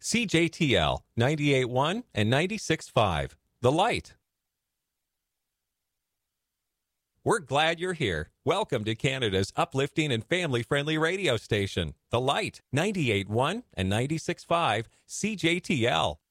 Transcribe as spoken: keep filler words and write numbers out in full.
C J T L ninety-eight point one and ninety-six point five. The Light. We're glad you're here. Welcome to Canada's uplifting and family-friendly radio station, The Light, ninety-eight point one and ninety-six point five C J T L.